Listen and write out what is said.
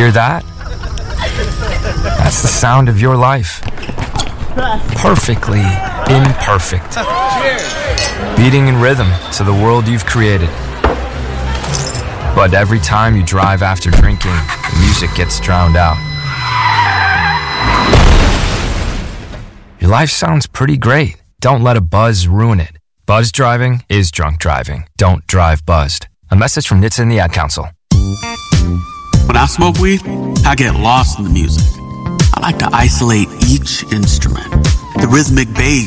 Hear that? That's the sound of your life. Perfectly imperfect. Beating in rhythm to the world you've created. But every time you drive after drinking, the music gets drowned out. Your life sounds pretty great. Don't let a buzz ruin it. Buzz driving is drunk driving. Don't drive buzzed. A message from NHTSA and the Ad Council. When I smoke weed, I get lost in the music. I like to isolate each instrument. The rhythmic bass